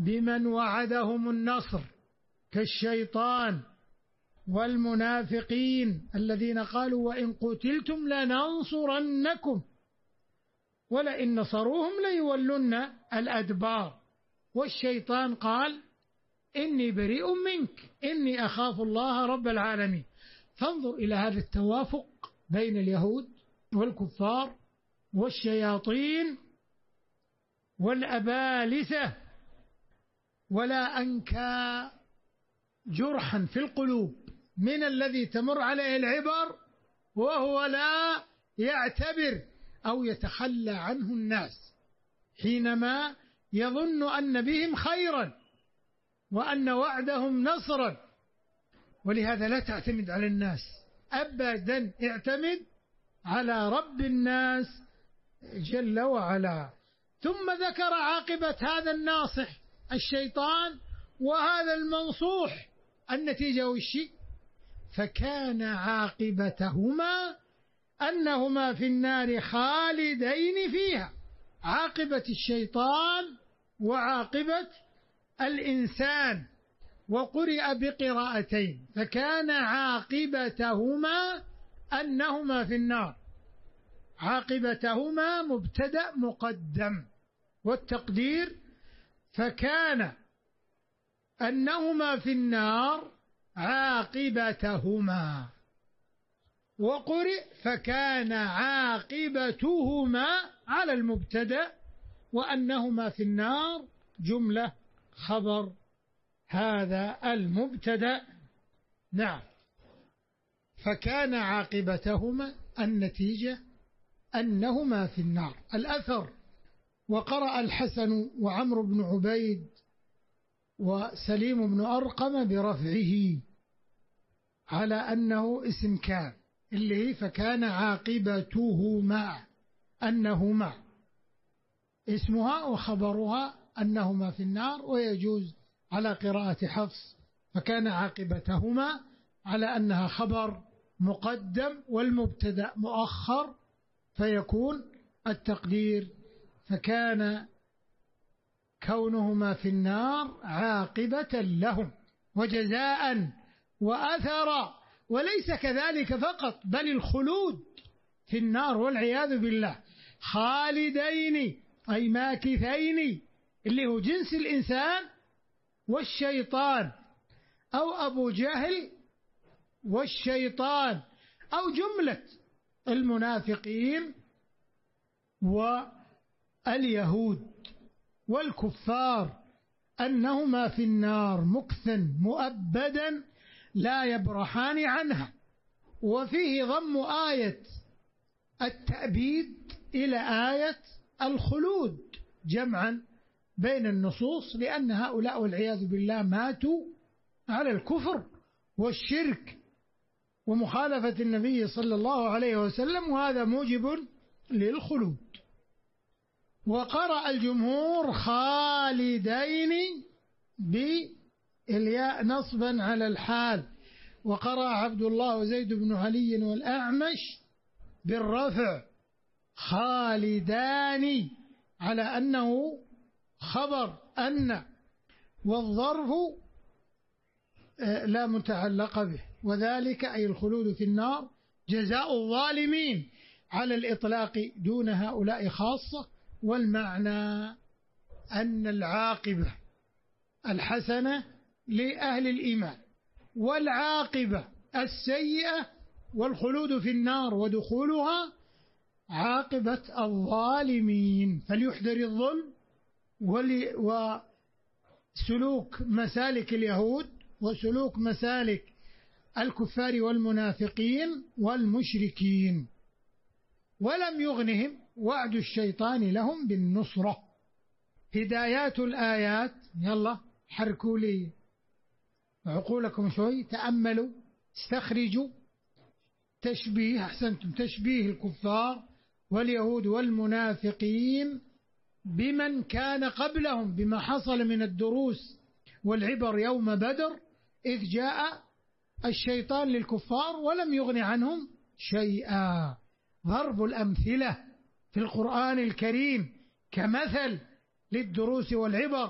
بمن وعدهم النصر كالشيطان والمنافقين الذين قالوا وإن قتلتم لننصرنكم ولئن نصروهم ليولن الأدبار، والشيطان قال إني بريء منك إني أخاف الله رب العالمين. فانظر إلى هذا التوافق بين اليهود والكفار والشياطين والأبالسة، ولا أنكى جرحا في القلوب من الذي تمر عليه العبر وهو لا يعتبر أو يتخلى عنه الناس حينما يظن أن بهم خيرا وأن وعدهم نصرا. ولهذا لا تعتمد على الناس أبدا، اعتمد على رب الناس جل وعلا. ثم ذكر عاقبة هذا الناصح الشيطان وهذا المنصوح، النتيجة والشيء فكان عاقبتهما أنهما في النار خالدين فيها، عاقبة الشيطان وعاقبة الإنسان. وقرئ بقراءتين، فكان عاقبتهما أنهما في النار، عاقبتهما مبتدأ مقدم، والتقدير فكان أنهما في النار عاقبتهما. وقرئ فكان عاقبتهما على المبتدأ وأنهما في النار جملة خبر هذا المبتدأ. نعم، فكان عاقبتهما النتيجة أنهما في النار. الأثر: وقرأ الحسن وعمرو بن عبيد وسليم بن أرقم برفعه على أنه اسم كان، اللي هي فكان عاقبتهما أنهما اسمها وخبرها أنهما في النار. ويجوز على قراءة حفص فكان عاقبتهما على أنها خبر مقدم والمبتدأ مؤخر، فيكون التقدير فكان كونهما في النار عاقبة لهم وجزاء وأثرا. وليس كذلك فقط، بل الخلود في النار والعياذ بالله، خالدين أي ماكثين، اللي هو جنس الإنسان والشيطان أو أبو جهل والشيطان أو جملة المنافقين واليهود والكفار، أنهما في النار مكثا مؤبدا لا يبرحان عنها. وفيه ضم آية التأبيد إلى آية الخلود جمعا بين النصوص، لأن هؤلاء والعياذ بالله ماتوا على الكفر والشرك ومخالفة النبي صلى الله عليه وسلم، وهذا موجب للخلود. وقرأ الجمهور خالدين بالياء نصبا على الحال، وقرأ عبد الله وزيد بن علي والأعمش بالرفع خالدان على أنه خبر أن، والظرف لا متعلق به، وذلك أي الخلود في النار جزاء الظالمين على الإطلاق دون هؤلاء خاصة. والمعنى أن العاقبة الحسنة لأهل الإيمان، والعاقبة السيئة والخلود في النار ودخولها عاقبة الظالمين. فليحذر الظلم وسلوك مسالك اليهود وسلوك مسالك الكفار والمنافقين والمشركين. ولم يغنهم وعد الشيطان لهم بالنصرة. هدايات الآيات، يلا حركوا لي عقولكم شوي، تأملوا، استخرجوا تشبيه، أحسنتم، تشبيه الكفار واليهود والمنافقين بمن كان قبلهم بما حصل من الدروس والعبر يوم بدر، إذ جاء الشيطان للكفار ولم يغن عنهم شيئا. ضرب الأمثلة في القرآن الكريم كمثل للدروس والعبر